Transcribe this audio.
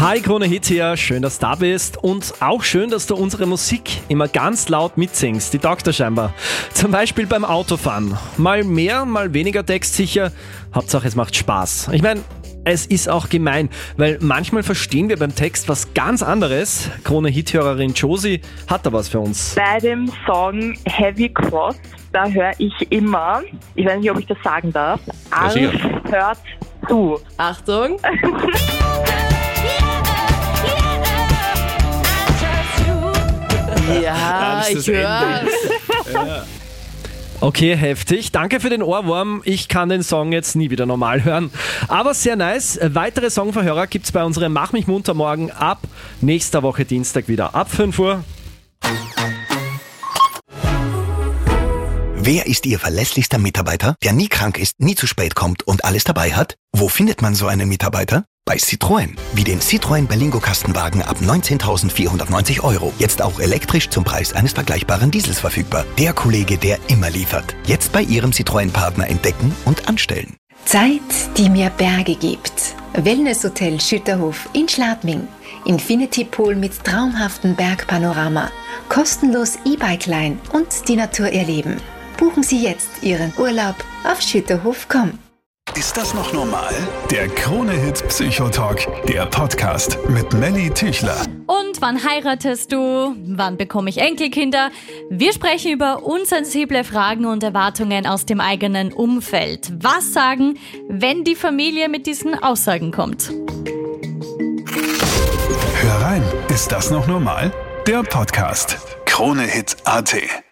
Hi, Krone Hit hier, schön, dass du da bist und auch schön, dass du unsere Musik immer ganz laut mitsingst, die taugt dir scheinbar. Zum Beispiel beim Autofahren. Mal mehr, mal weniger textsicher, Hauptsache es macht Spaß. Ich meine, es ist auch gemein, weil manchmal verstehen wir beim Text was ganz anderes. Krone-Hit-Hörerin Josie hat da was für uns. Bei dem Song Heavy Cross, da höre ich immer, ich weiß nicht, ob ich das sagen darf, Angst hört zu. Achtung. Ja, ich hör's. Ja. Okay, heftig. Danke für den Ohrwurm. Ich kann den Song jetzt nie wieder normal hören. Aber sehr nice. Weitere Songverhörer gibt's bei unserem Mach mich munter morgen ab nächster Woche Dienstag wieder. Ab 5 Uhr. Wer ist Ihr verlässlichster Mitarbeiter, der nie krank ist, nie zu spät kommt und alles dabei hat? Wo findet man so einen Mitarbeiter? Bei Citroën. Wie den Citroën Berlingo Kastenwagen ab 19.490 €. Jetzt auch elektrisch zum Preis eines vergleichbaren Diesels verfügbar. Der Kollege, der immer liefert. Jetzt bei Ihrem Citroën-Partner entdecken und anstellen. Zeit, die mir Berge gibt. Wellnesshotel Schütterhof in Schladming. Infinity Pool mit traumhaftem Bergpanorama. Kostenlos E-Bike-Line und die Natur erleben. Buchen Sie jetzt Ihren Urlaub auf schütterhof.com. Ist das noch normal? Der Krone-Hit Psychotalk, der Podcast mit Melly Tüchler. Und wann heiratest du? Wann bekomme ich Enkelkinder? Wir sprechen über unsensible Fragen und Erwartungen aus dem eigenen Umfeld. Was sagen, wenn die Familie mit diesen Aussagen kommt? Hör rein, ist das noch normal? Der Podcast. Krone-Hit.at